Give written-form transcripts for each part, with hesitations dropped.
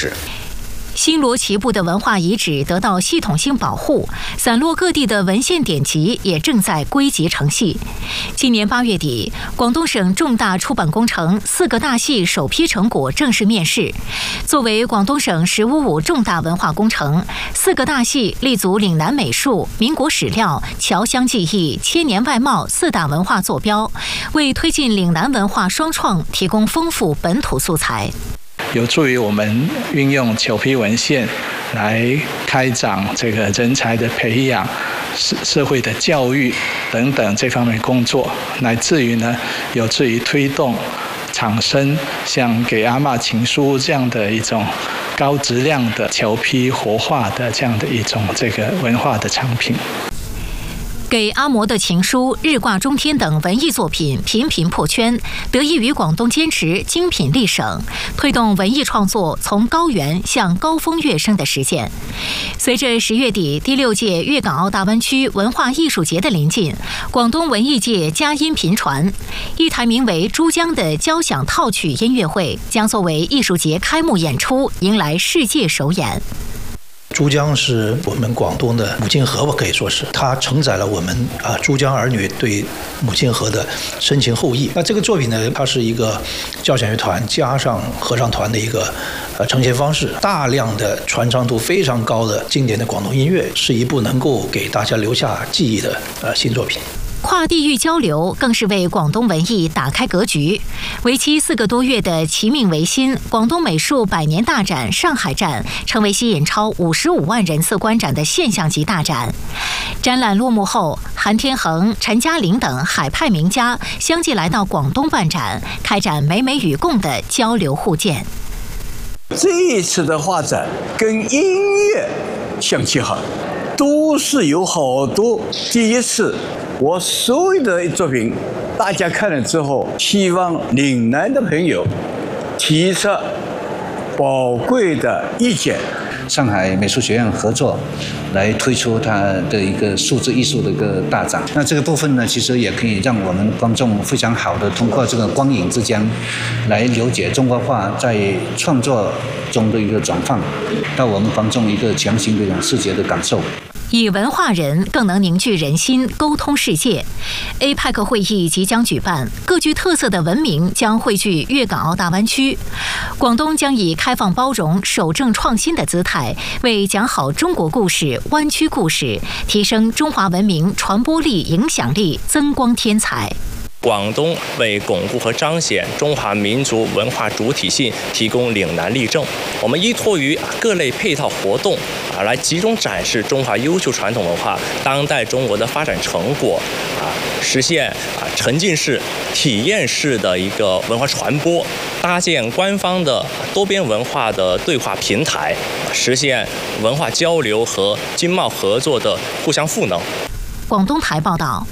史。 新罗旗部的文化遗址得到系统性保护，散落各地的文献典籍也正在归集成系。今年8月底，广东省重大出版工程4个大系首批成果正式面世。作为广东省“1055”重大文化工程，4个大系立足岭南美术、民国史料、侨乡技艺、千年外贸4大文化坐标，为推进岭南文化双创提供丰富本土素材。 有助于我们运用首批文献来开展这个人才的培养、社会的教育等等这方面工作，乃至于呢，有助于推动产生像《给阿嬷情书》这样的一种高质量的首批活化的这样的一种这个文化的产品。 给阿嬷的情书、日挂中天等文艺作品频频破圈，得益于广东坚持精品立省，推动文艺创作从高原向高峰跃升的实践。随着10月底第6届粤港澳大湾区文化艺术节的临近，广东文艺界佳音频传，一台名为《珠江》的交响套曲音乐会将作为艺术节开幕演出，迎来世界首演。 珠江是我们广东的母亲河吧，可以说是它承载了我们珠江儿女对母亲河的深情厚谊。那这个作品呢，它是一个交响乐团加上合唱团的一个呈现方式，大量的传唱度非常高的经典的广东音乐，是一部能够给大家留下记忆的新作品。 跨地域交流更是为广东文艺打开格局。为期4个多月的其命维新广东美术100年大展上海站，成为吸引超55万人次观展的现象级大展。展览落幕后，韩天恒、陈嘉玲等海派名家相继来到广东办展，开展美美与共的交流互鉴。 这一次的画展跟音乐相结合，都是有好多第一次。我所有的作品，大家看了之后，希望岭南的朋友提出宝贵的意见。 上海美术学院合作来推出它的一个数字艺术的一个大展。那这个部分呢，其实也可以让我们观众非常好的通过这个光影之间来了解中国画在创作中的一个转换，到我们观众一个强行的一种视觉的感受。 以文化人更能凝聚人心，沟通世界。APEC 会议即将举办，各具特色的文明将汇聚粤港澳大湾区。广东将以开放包容、守正创新的姿态，为讲好中国故事、湾区故事，提升中华文明传播力、影响力，增光添彩。 广东为巩固和彰显中华民族文化主体性提供岭南例证。我们依托于各类配套活动来集中展示中华优秀传统文化、当代中国的发展成果，实现沉浸式、体验式的一个文化传播，搭建官方的多边文化的对话平台，实现文化交流和经贸合作的互相赋能。 广东台报道。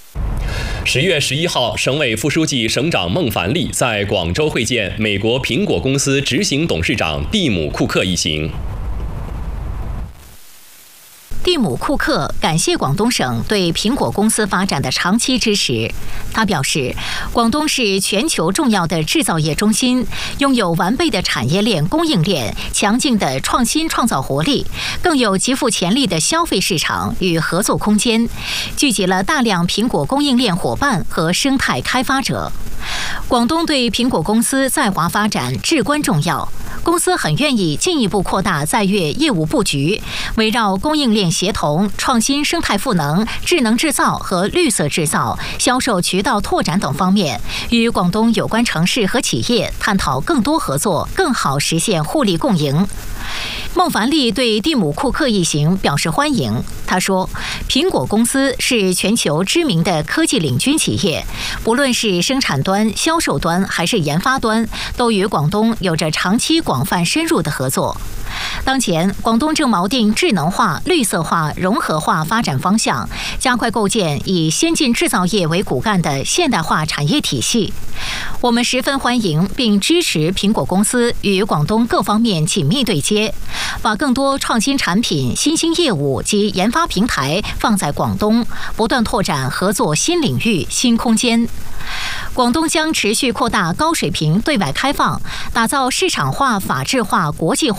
10月11号，省委副书记、省长孟凡利在广州会见美国苹果公司执行董事长蒂姆·库克一行。 蒂姆·库克感谢广东省对苹果公司发展的长期支持。他表示，广东是全球重要的制造业中心，拥有完备的产业链、供应链，强劲的创新创造活力，更有极富潜力的消费市场与合作空间，聚集了大量苹果供应链伙伴和生态开发者。广东对苹果公司在华发展至关重要，公司很愿意进一步扩大在粤业务布局，围绕供应链协同、创新生态赋能、智能制造和绿色制造、销售渠道拓展等方面，与广东有关城市和企业探讨更多合作，更好实现互利共赢。孟凡利对蒂姆·库克一行表示欢迎。他说，苹果公司是全球知名的科技领军企业，不论是生产端、销售端还是研发端，都与广东有着长期广泛深入的合作。当前，广东正锚定智能化、绿色化、融合化发展方向，加快构建以先进制造业为骨干的现代化产业体系。我们十分欢迎并支持苹果公司与广东各方面紧密对接，把更多创新产品、新兴业务及研发平台放在广东，不断拓展合作新领域、新空间。广东将持续扩大高水平对外开放，打造市场化、法治化、国际化